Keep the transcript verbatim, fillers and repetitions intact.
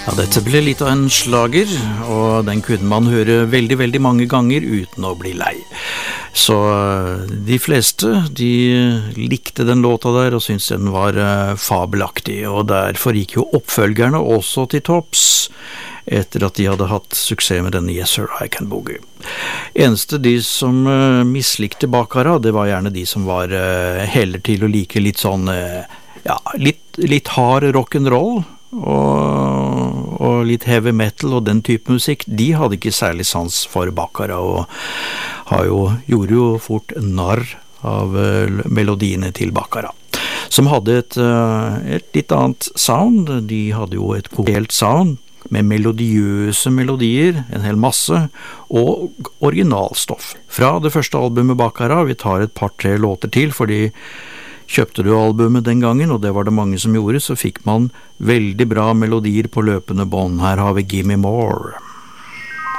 Ja, dette ble litt av en slager, og den kunne man høre veldig, veldig mange ganger uten å bli lei. Så de fleste, de likte den låta der og syntes den var fabelaktig, og derfor gikk jo oppfølgerne også til topps etter at de hadde hatt suksess med denne Yes Sir, I Can Boogie. Eneste de som mislikte Baccara, det var gjerne de som var heller til å like litt sånn, ja, litt, litt hard rock'n'roll, og, og litt heavy metal og den type musikk. De hadde ikke særlig sans for Baccara og har jo, gjorde jo fort narr av melodiene til Baccara, som hadde et, et litt annet sound. De hadde jo et kopielt sound med melodiøse melodier, en hel masse, og originalstoff. Fra det første albumet Baccara, vi tar et par-tre låter til, fordi kjøpte du albumet den gangen, og det var det mange som gjorde, så fikk man veldig bra melodier på løpende bånd. Her har vi Gimme More.